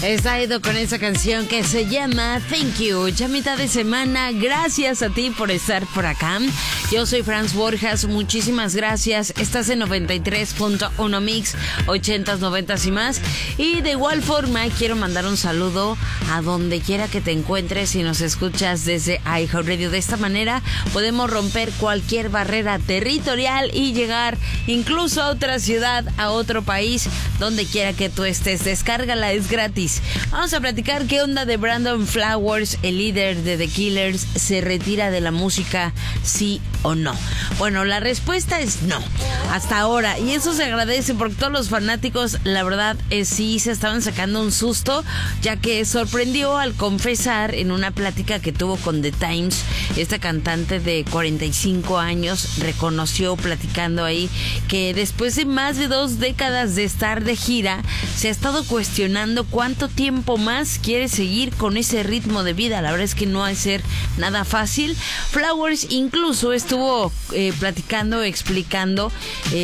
Está ido con esa canción que se llama Thank You. Ya mitad de semana, gracias a ti por estar por acá. Yo soy Franz Borjas, muchísimas gracias. Estás en 93.1 Mix, 80s, 90s y más. Y de igual forma quiero mandar un saludo a donde quiera que te encuentres y nos escuchas desde iHeartRadio. De esta manera podemos romper cualquier barrera territorial y llegar incluso a otra ciudad, a otro país, donde quiera que tú estés. Descárgala, es gratis. Vamos a platicar qué onda de Brandon Flowers, el líder de The Killers. ¿Se retira de la música, sí o no? Bueno, la respuesta es no, hasta ahora, y eso se agradece porque todos los fanáticos, la verdad, sí se estaban sacando un susto, ya que sorprendió al confesar en una plática que tuvo con The Times. Esta cantante de 45 años reconoció, platicando ahí, que después de más de 2 décadas de estar de gira, se ha estado cuestionando cuánto tiempo más quiere seguir con ese ritmo de vida. La verdad es que no ha de ser nada fácil. Flowers incluso estuvo platicando, explicando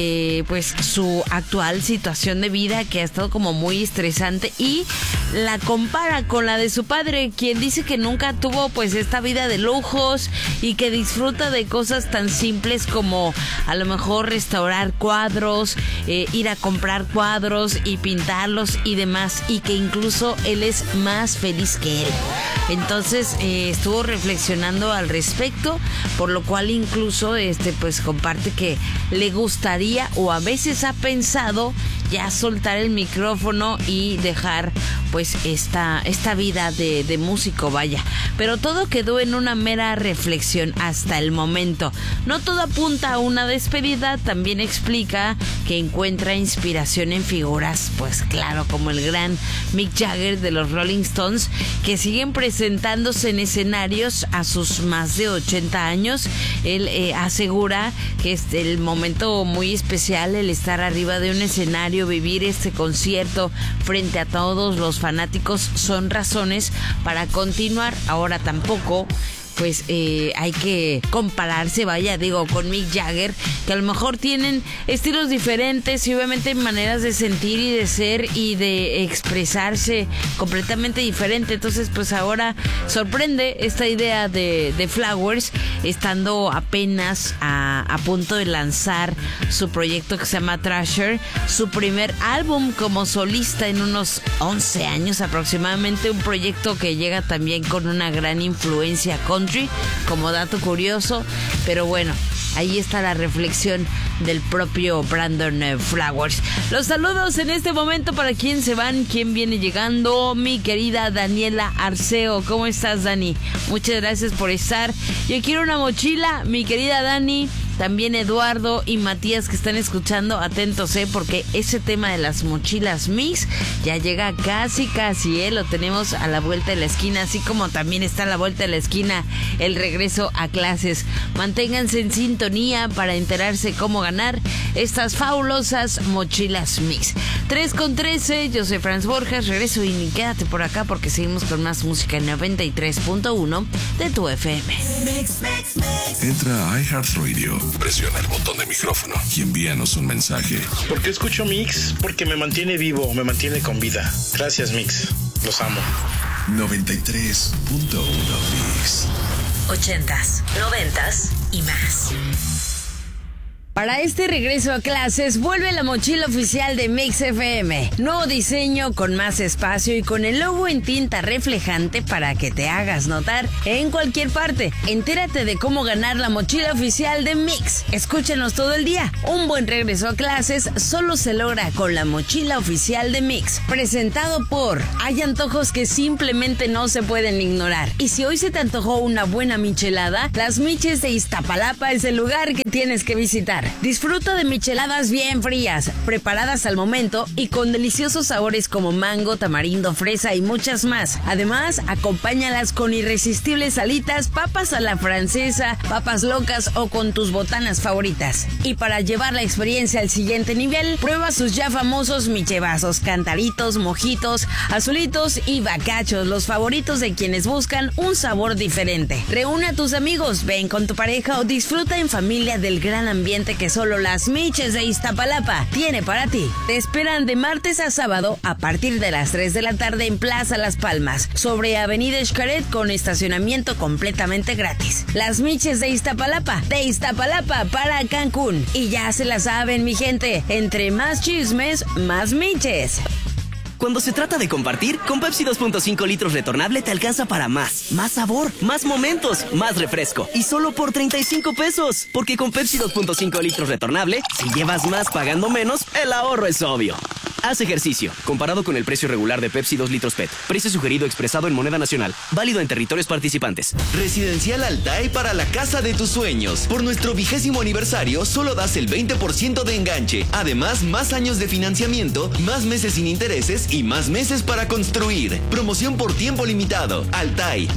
pues su actual situación de vida, que ha estado como muy estresante, y la compara con la de su padre, quien dice que nunca tuvo pues esta vida de lujos y que disfruta de cosas tan simples como a lo mejor restaurar cuadros, ir a comprar cuadros y pintarlos y demás, y que incluso él es más feliz que él. Entonces estuvo reflexionando al respecto, por lo cual incluso pues comparte que le gustaría, o a veces ha pensado, ya soltar el micrófono y dejar pues esta vida de músico, vaya. Pero todo quedó en una mera reflexión hasta el momento. No todo apunta a una despedida. También explica que encuentra inspiración en figuras, pues claro, como el gran Mick Jagger de los Rolling Stones, que siguen presentándose en escenarios a sus más de 80 años. Él asegura que es el momento muy especial el estar arriba de un escenario, vivir este concierto frente a todos los fanáticos, son razones para continuar. Ahora tampoco pues hay que compararse, vaya, digo, con Mick Jagger, que a lo mejor tienen estilos diferentes y obviamente maneras de sentir y de ser y de expresarse completamente diferente. Entonces pues ahora sorprende esta idea de Flowers, estando apenas a punto de lanzar su proyecto que se llama Thrasher, su primer álbum como solista en unos 11 años aproximadamente, un proyecto que llega también con una gran influencia country, como dato curioso. Pero bueno, ahí está la reflexión del propio Brandon Flowers. Los saludos en este momento para quien se van, quien viene llegando. Mi querida Daniela Arceo, ¿cómo estás, Dani? Muchas gracias por estar. Yo quiero una mochila, mi querida Dani. También Eduardo y Matías, que están escuchando, atentos, porque ese tema de las mochilas Mix ya llega casi, lo tenemos a la vuelta de la esquina, así como también está a la vuelta de la esquina el regreso a clases. Manténganse en sintonía para enterarse cómo ganar estas fabulosas mochilas Mix. 3:13, yo soy Franz Borjas, regreso y quédate por acá porque seguimos con más música en 93.1 de tu FM. Entra a iHeartRadio, presiona el botón de micrófono y envíanos un mensaje. ¿Por qué escucho Mix? Porque me mantiene vivo, me mantiene con vida. Gracias, Mix. Los amo. 93.1 Mix. 80s, 90s y más. Para este regreso a clases, vuelve la mochila oficial de Mix FM. Nuevo diseño con más espacio y con el logo en tinta reflejante para que te hagas notar en cualquier parte. Entérate de cómo ganar la mochila oficial de Mix. Escúchanos todo el día. Un buen regreso a clases solo se logra con la mochila oficial de Mix. Presentado por... Hay antojos que simplemente no se pueden ignorar. Y si hoy se te antojó una buena michelada, Las Miches de Iztapalapa es el lugar que tienes que visitar. Disfruta de micheladas bien frías, preparadas al momento y con deliciosos sabores como mango, tamarindo, fresa y muchas más. Además, acompáñalas con irresistibles alitas, papas a la francesa, papas locas o con tus botanas favoritas. Y para llevar la experiencia al siguiente nivel, prueba sus ya famosos michevazos, cantaritos, mojitos, azulitos y bacachos, los favoritos de quienes buscan un sabor diferente. Reúne a tus amigos, ven con tu pareja o disfruta en familia del gran ambiente que solo las Miches de Iztapalapa tiene para ti. Te esperan de martes a sábado a partir de las 3 de la tarde en Plaza Las Palmas, sobre Avenida Xcaret, con estacionamiento completamente gratis. Las Miches de Iztapalapa para Cancún. Y ya se la saben, mi gente, entre más chismes, más miches. Cuando se trata de compartir, con Pepsi 2.5 litros retornable te alcanza para más sabor, más momentos, más refresco. Y solo por 35 pesos. Porque con Pepsi 2.5 litros retornable, si llevas más pagando menos, el ahorro es obvio. Haz ejercicio, comparado con el precio regular de Pepsi 2 litros PET. Precio sugerido expresado en moneda nacional. Válido en territorios participantes. Residencial Altai para la casa de tus sueños. Por nuestro 20º aniversario, solo das el 20% de enganche. Además, más años de financiamiento, más meses sin intereses y más meses para construir. Promoción por tiempo limitado. Altai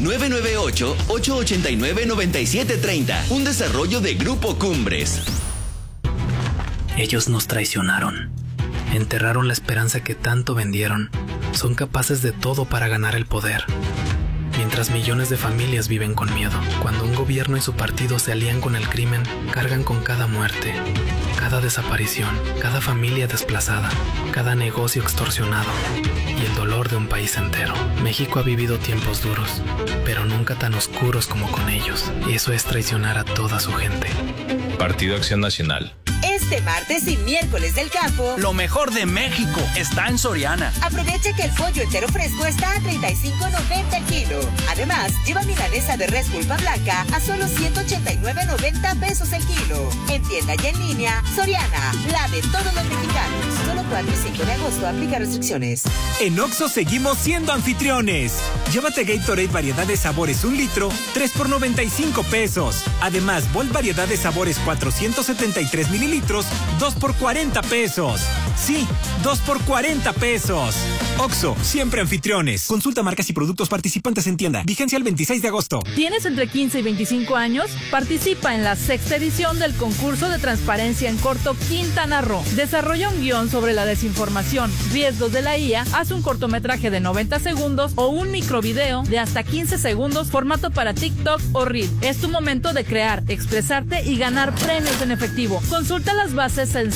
998-889-9730. Un desarrollo de Grupo Cumbres. Ellos nos traicionaron. Enterraron la esperanza que tanto vendieron. Son capaces de todo para ganar el poder. Mientras millones de familias viven con miedo. Cuando un gobierno y su partido se alían con el crimen, cargan con cada muerte, cada desaparición, cada familia desplazada, cada negocio extorsionado y el dolor de un país entero. México ha vivido tiempos duros, pero nunca tan oscuros como con ellos. Y eso es traicionar a toda su gente. Partido Acción Nacional. Este martes y miércoles del campo, lo mejor de México está en Soriana. Aprovecha que el pollo entero fresco está a $35.90 el kilo. Además, lleva milanesa de res pulpa blanca a solo $189.90 pesos el kilo. En tienda y en línea, Soriana, la de todos los mexicanos. Solo 4 y 5 de agosto, aplica restricciones. En Oxxo seguimos siendo anfitriones. Llévate Gatorade variedad de sabores 1 litro, 3 por 95 pesos. Además, Volt variedad de sabores 473 mililitros, 2 por 40 pesos. Sí, 2 por 40 pesos. Oxxo, siempre anfitriones. Consulta marcas y productos participantes en tienda. Vigencia el 26 de agosto. ¿Tienes entre 15 y 25 años? Participa en la 6ª edición del concurso de transparencia en corto Quintana Roo. Desarrolla un guión sobre la desinformación, riesgos de la IA, haz un cortometraje de 90 segundos o un microvideo de hasta 15 segundos, formato para TikTok o Reel. Es tu momento de crear, expresarte y ganar premios en efectivo. Consulta las bases en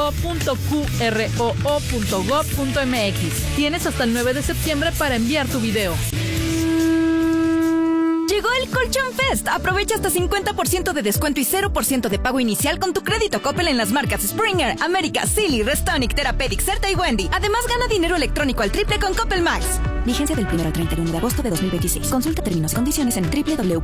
sapgo.qroo.gov.mx. Tienes hasta el 9 de septiembre para enviar tu video. Llegó el Colchón Fest. Aprovecha hasta 50% de descuento y 0% de pago inicial con tu crédito Coppel en las marcas Springer, América, Silly, Restonic, Therapeutic, Certa y Wendy. Además, gana dinero electrónico al triple con Coppel Max. Vigencia del 1 al 31 de agosto de 2026. Consulta términos y condiciones en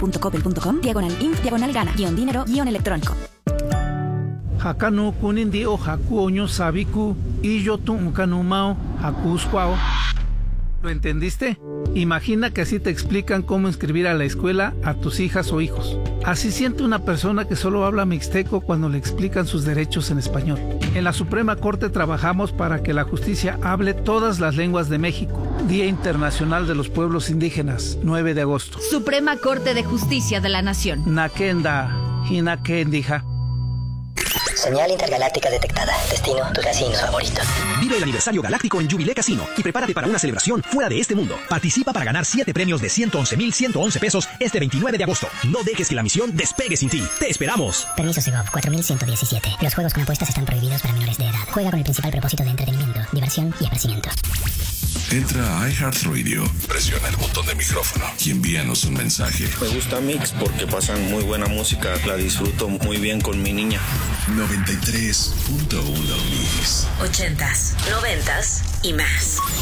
www.coppel.com/inf/dinero-electrónico. Hakanu kunindi o haku oño sabiku y yo tu ukanumao hakusquao. ¿Lo entendiste? Imagina que así te explican cómo inscribir a la escuela a tus hijas o hijos. Así siente una persona que solo habla mixteco cuando le explican sus derechos en español. En la Suprema Corte trabajamos para que la justicia hable todas las lenguas de México. Día Internacional de los Pueblos Indígenas, 9 de agosto. Suprema Corte de Justicia de la Nación. Nakenda, Hinakendija. Señal intergaláctica detectada. Destino, tus casinos favoritos. Vive el aniversario galáctico en Jubilé Casino y prepárate para una celebración fuera de este mundo. Participa para ganar 7 premios de 111.111 pesos este 29 de agosto. No dejes que la misión despegue sin ti. ¡Te esperamos! Permiso Segov 4117. Los juegos con apuestas están prohibidos para menores de edad. Juega con el principal propósito de entretenimiento, diversión y esparcimiento. Entra a iHeartRadio, presiona el botón de micrófono y envíanos un mensaje. Me gusta Mix porque pasan muy buena música, la disfruto muy bien con mi niña. 93.1 Mix. 80s, 90s y más.